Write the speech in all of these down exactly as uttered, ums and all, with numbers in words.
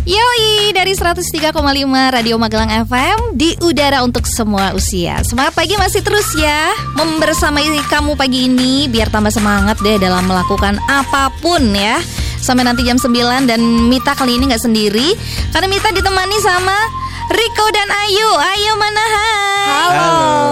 Yoi, dari seratus tiga koma lima Radio Magelang F M di udara untuk semua usia. Semangat pagi masih terus ya membersamai kamu pagi ini, biar tambah semangat deh dalam melakukan apapun ya. Sampai nanti jam sembilan. Dan Mita kali ini gak sendiri, karena Mita ditemani sama Riko dan Ayu. Ayu mana hai? Halo.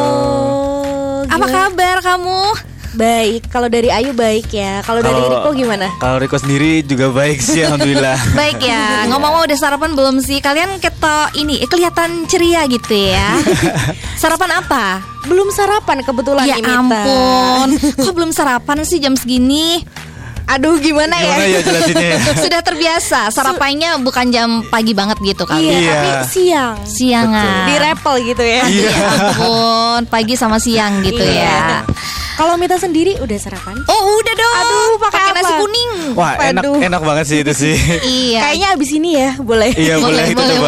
Apa kabar kamu? Baik, kalau dari Ayu baik ya. Kalau dari Riko gimana? Kalau Riko sendiri juga baik sih, alhamdulillah. Baik ya. Ngomong-ngomong udah sarapan belum sih? Kalian keto ini eh, kelihatan ceria gitu ya. Sarapan apa? Belum sarapan kebetulan Ya nih, Mita. ampun. Kok belum sarapan sih jam segini? Aduh gimana, Gimana ya ya? jelasinnya ya? Sudah terbiasa. Sarapannya bukan jam pagi banget gitu kali. Iya, Iya. tapi siang. Siangan. Di rappel gitu ya. Ya ampun, pagi sama siang gitu ya. Kalau Mita sendiri udah sarapan? Oh udah dong. Aduh, pakai nasi apa? kuning. Wah, enak Waduh. enak banget sih itu sih. Iya. Kayaknya abis ini ya, boleh. Iya, boleh, itu coba.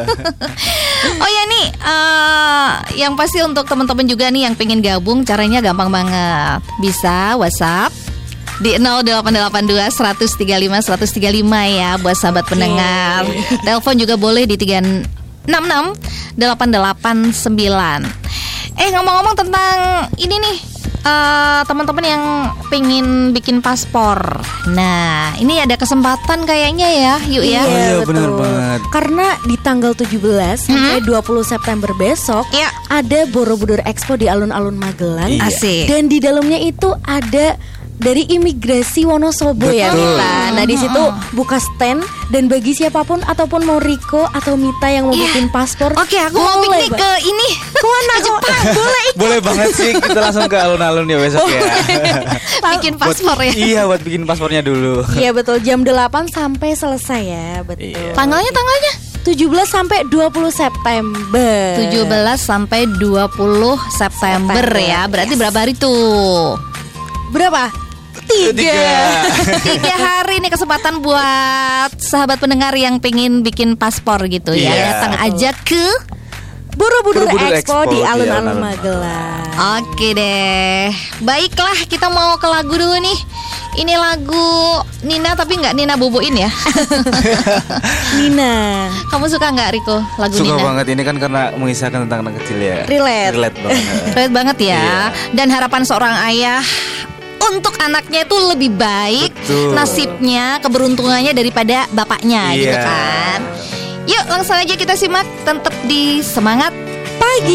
Oh ya nih, eh, yang pasti untuk teman-teman juga nih yang pengen gabung, caranya gampang banget. Bisa WhatsApp di nol delapan delapan dua seratus tiga puluh lima seratus tiga puluh lima ya buat sahabat pendengar. Telepon juga boleh di tiga enam enam delapan delapan sembilan. Eh ngomong-ngomong tentang ini nih, uh, teman-teman yang pengen bikin paspor. Nah, ini ada kesempatan kayaknya ya, yuk ya. Oh iya, betul. bener banget. Karena di tanggal tujuh belas sampai dua puluh September besok Iya. ada Borobudur Expo di alun-alun Magelang. Iya. Asik. Dan di dalamnya itu ada dari imigrasi Wonosobo ya, Betul. Mita. Nah di situ buka stand, dan bagi siapapun ataupun mau Riko atau Mita yang mau Iya. bikin paspor, Oke, aku mau boleh, piknik Mbak. ke ini. Kemana? Ke Jepang. Boleh ikut. Boleh banget sih, kita langsung ke alun-alun ya besok ya. Bikin paspor ya. Iya, buat bikin paspornya dulu. Iya betul, jam delapan sampai selesai ya, betul. Iya. Tanggalnya tanggalnya tujuh belas sampai dua puluh September. tujuh belas sampai dua puluh September September, ya. Berarti yes. berapa hari tuh? Berapa? Tiga. Tiga hari nih kesempatan buat sahabat pendengar yang pengen bikin paspor gitu ya. Iya. Datang aja ke Borobudur Borobudur Expo, Expo di di alun-alun alun-alun Magelang. Oke deh. Baiklah, kita mau ke lagu dulu nih. Ini lagu Nina tapi nggak Nina boboin ya. Nina, Kamu suka nggak Riko lagu Suka Nina? banget, ini kan karena mengisahkan tentang anak kecil ya. Relate. Relate banget. Keren banget ya. Iya. Dan harapan seorang ayah untuk anaknya itu lebih baik Betul. nasibnya, keberuntungannya daripada bapaknya gitu Iya. kan. Yuk langsung aja kita simak, tetap di Semangat pagi.